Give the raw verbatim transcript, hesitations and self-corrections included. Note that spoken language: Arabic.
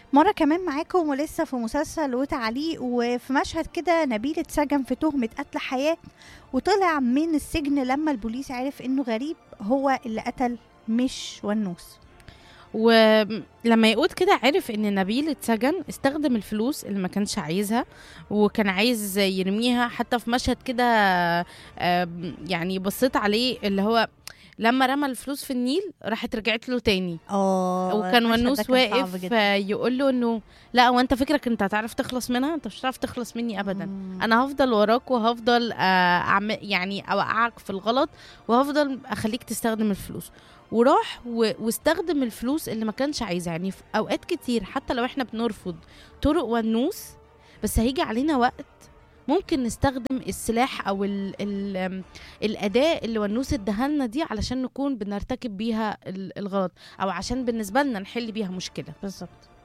مرة كمان معاكم ولسه في مسلسل وتعليق، وفي مشهد كده نبيل اتسجن في تهمة قتل حياة، وطلع من السجن لما البوليس عرف انه غريب هو اللي قتل مش ونوس. ولما يقول كده عرف ان نبيل اتسجن، استخدم الفلوس اللي ما كانش عايزها وكان عايز يرميها. حتى في مشهد كده آم، يعني بصيت عليه، اللي هو لما رمى الفلوس في النيل راحت رجعت له تاني. اه وكان المشهد ده ونوس كان صعب واقف جدا. يقول له انه لا، وانت فكرك انت هتعرف تخلص منها؟ انت مش هتعرف تخلص مني ابدا. مم. انا هفضل وراك وهفضل آه، اعمل يعني اوقعك في الغلط، وهفضل اخليك تستخدم الفلوس. وراح و- واستخدم الفلوس اللي ما كانش عايزها. يعني في اوقات كتير حتى لو احنا بنرفض طرق ونوس، بس هيجي علينا وقت ممكن نستخدم السلاح او ال ال الاداه اللي ونوس ادهالنا دي علشان نكون بنرتكب بيها ال- الغلط، او عشان بالنسبه لنا نحل بيها مشكله. بالظبط.